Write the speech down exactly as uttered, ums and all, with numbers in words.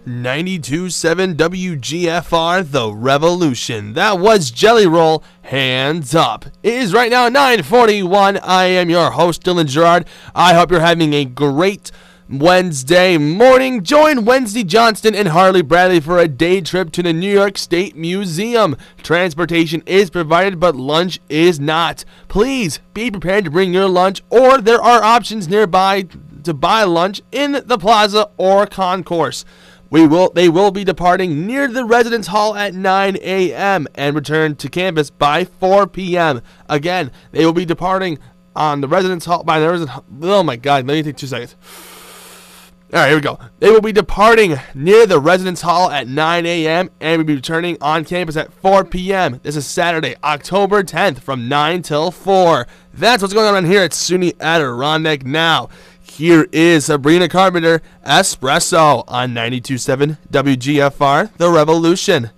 ninety-two point seven W G F R, The Revolution. That was Jelly Roll, Hands Up. It is right now nine forty-one. I am your host, Dylan Gerard. I hope you're having a great Wednesday morning. Join Wednesday Johnston and Harley Bradley for a day trip to the New York State Museum. Transportation is provided, but lunch is not. Please be prepared to bring your lunch, or there are options nearby to buy lunch in the plaza or concourse. We will they will be departing near the residence hall at nine a m and return to campus by four p m Again, they will be departing on the residence hall by the residence. Oh my God! Let me take two seconds. All right, here we go. They will be departing near the residence hall at nine a m and will be returning on campus at four p m This is Saturday, October tenth, from nine till four. That's what's going on here at SUNY Adirondack now. Here is Sabrina Carpenter, Espresso on ninety-two point seven W G F R, The Revolution.